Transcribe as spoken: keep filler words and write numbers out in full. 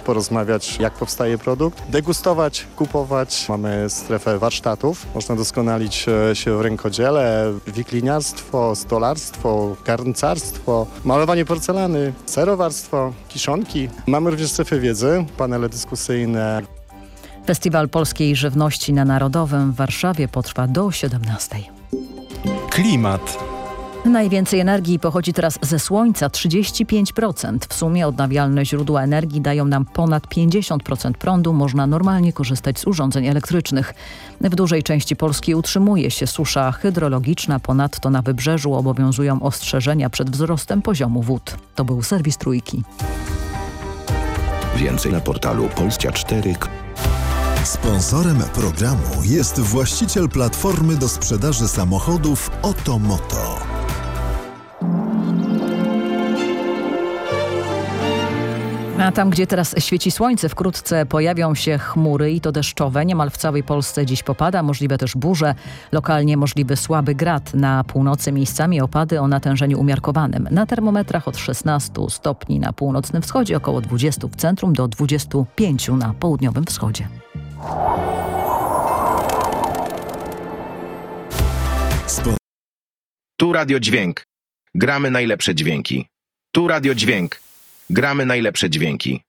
porozmawiać, jak powstaje produkt, degustować, kupować. Mamy strefę warsztatów. Można doskonalić się w rękodziele, wikliniarstwo, stolarstwo, garncarstwo, malowanie porcelany, serowarstwo, kiszonki. Mamy również strefę wiedzy, panele dyskusyjne. Festiwal Polskiej Żywności na Narodowym w Warszawie potrwa do siedemnastej. Klimat. Najwięcej energii pochodzi teraz ze słońca, trzydzieści pięć procent. W sumie odnawialne źródła energii dają nam ponad pięćdziesiąt procent prądu. Można normalnie korzystać z urządzeń elektrycznych. W dużej części Polski utrzymuje się susza hydrologiczna. Ponadto na wybrzeżu obowiązują ostrzeżenia przed wzrostem poziomu wód. To był serwis Trójki. Więcej na portalu polskia cztery. Sponsorem programu jest właściciel platformy do sprzedaży samochodów Otomoto. A tam, gdzie teraz świeci słońce, wkrótce pojawią się chmury i to deszczowe. Niemal w całej Polsce dziś popada, możliwe też burze. Lokalnie możliwy słaby grad. Na północy miejscami opady o natężeniu umiarkowanym. Na termometrach od szesnastu stopni na północnym wschodzie, około dwudziestu w centrum do dwudziestu pięciu na południowym wschodzie. Tu Radio Dźwięk. Gramy najlepsze dźwięki. Tu Radio Dźwięk. Gramy najlepsze dźwięki.